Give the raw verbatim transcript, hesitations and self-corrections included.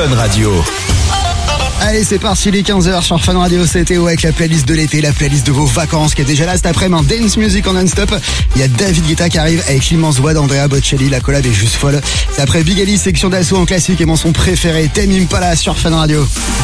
Fun Radio. Allez, c'est parti, les quinze heures sur Fun Radio, c'est Théo avec la playlist de l'été, la playlist de vos vacances qui est déjà là cet après-midi. Dance music en non-stop. Il y a David Guetta qui arrive avec l'immense voix d'Andrea Bocelli. La collab est juste folle. C'est après Big Ali, section d'assaut en classique et mon son préféré, Tame Impala sur Fun Radio.